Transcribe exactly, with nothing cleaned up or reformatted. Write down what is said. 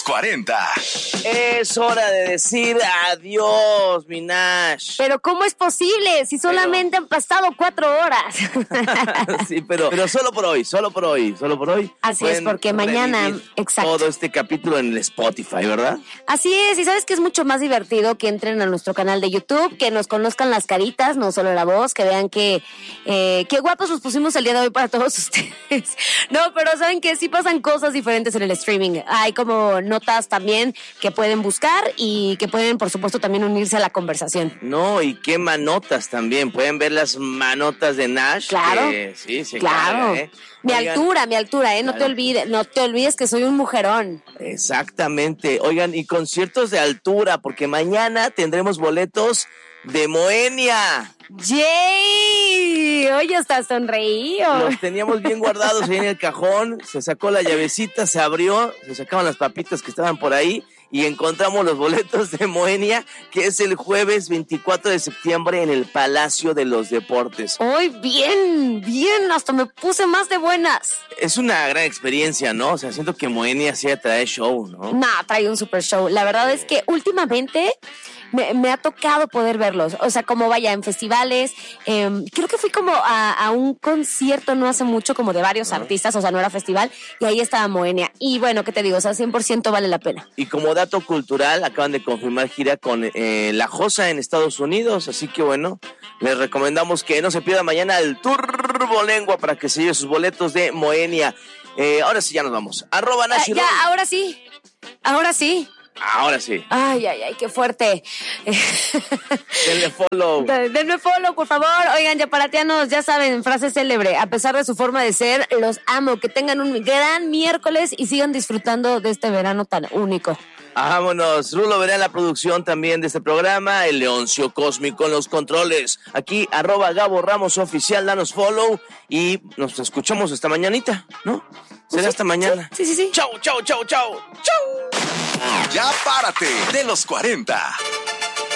los cuarenta. Es hora de decir adiós, mi Nash. Pero ¿cómo es posible si solamente pero... han pasado cuatro horas? Sí, pero, pero solo por hoy, solo por hoy, solo por hoy. Así es, porque mañana, exacto. Todo este capítulo en el Spotify, ¿verdad? Así es, y sabes que es mucho más divertido que entren a nuestro canal de YouTube, que nos conozcan las caritas, no solo la voz, que vean que eh, qué guapos nos pusimos el día de hoy para todos ustedes. No, pero saben que sí pasan cosas diferentes en el streaming. Hay como notas también que pueden buscar y que pueden, por supuesto, también unirse a la conversación. No, y qué manotas también. Pueden ver las manotas de Nash. Claro. Que, sí, se claro. Carga, ¿eh? Mi Oigan, altura, mi altura, ¿eh? No claro. te olvides, no te olvides que soy un mujerón. Exactamente. Oigan, y conciertos de altura, porque mañana tendremos boletos de Moenia. ¡Yay! Oye, hasta sonreío. Los teníamos bien guardados ahí en el cajón. Se sacó la llavecita, se abrió, se sacaban las papitas que estaban por ahí y encontramos los boletos de Moenia, que es el jueves veinticuatro de septiembre en el Palacio de los Deportes. ¡Ay, bien! Bien, hasta me puse más de buenas. Es una gran experiencia, ¿no? O sea, siento que Moenia sí trae show, ¿no? No, trae un super show. La verdad es que últimamente me, me ha tocado poder verlos. O sea, como vaya, en festivales. Eh, creo que fui como a, a un concierto no hace mucho, como de varios uh-huh. artistas, o sea, no era festival, y ahí estaba Moenia. Y bueno, ¿qué te digo? O sea, cien por ciento vale la pena. Y como dato cultural, acaban de confirmar gira con eh, La Josa en Estados Unidos, así que bueno, les recomendamos que no se pierda mañana el Turbolengua para que se lleve sus boletos de Moenia. Eh, ahora sí, ya nos vamos. Arroba Nash. Uh, ya, ahora sí. Ahora sí. Ahora sí. Ay, ay, ay, qué fuerte. Denle follow. Denle follow, por favor. Oigan, yaparatianos, ya saben, frase célebre. A pesar de su forma de ser, los amo. Que tengan un gran miércoles y sigan disfrutando de este verano tan único. Vámonos. Rulo verá en la producción también de este programa. El Leoncio Cósmico en los controles. Aquí, arroba Gabo Ramos Oficial. Danos follow y nos escuchamos esta mañanita, ¿no? Será sí, hasta mañana. Sí, sí, sí. Chau, chau, chau, chau. Chau. Ya párate de los cuarenta.